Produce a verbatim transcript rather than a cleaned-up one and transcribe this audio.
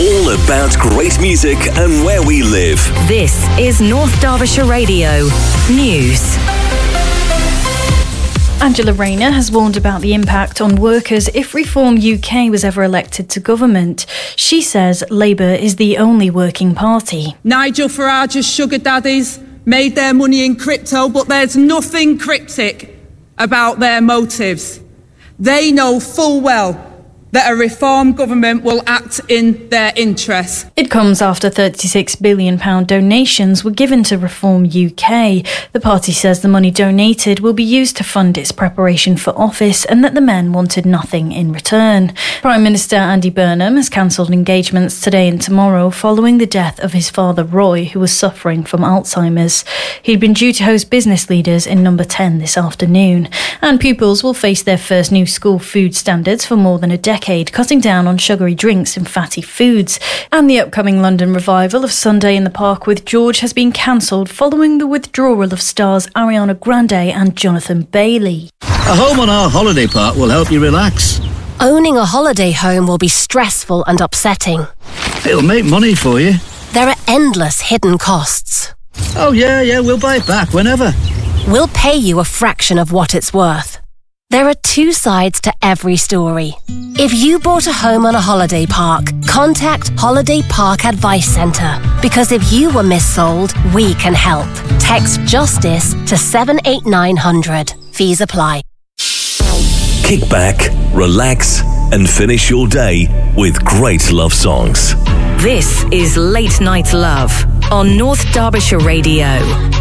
All about great music and where we live. This is North Derbyshire Radio News. Angela Rayner has warned about the impact on workers if Reform U K was ever elected to government. She says Labour is the only working party. Nigel Farage's sugar daddies made their money in crypto, but there's nothing cryptic about their motives. They know full well that a Reform government will act in their interests. It comes after thirty-six billion pounds donations were given to Reform U K. The party says the money donated will be used to fund its preparation for office and that the men wanted nothing in return. Prime Minister Andy Burnham has cancelled engagements today and tomorrow following the death of his father Roy, who was suffering from Alzheimer's. He'd been due to host business leaders in Number ten this afternoon. And pupils will face their first new school food standards for more than a decade. Cutting down on sugary drinks and fatty foods. And the upcoming London revival of Sunday in the Park with George has been cancelled following the withdrawal of stars Ariana Grande and Jonathan Bailey. A home on our holiday park will help you relax. Owning a holiday home will be stressful and upsetting. It'll make money for you. There are endless hidden costs. Oh yeah, yeah, we'll buy it back whenever. We'll pay you a fraction of what it's worth. There are two sides to every story. If you bought a home on a holiday park, contact Holiday Park Advice Centre. Because if you were missold, we can help. Text JUSTICE to seven eight nine hundred. Fees apply. Kick back, relax, and finish your day with great love songs. This is Late Night Love on North Derbyshire Radio.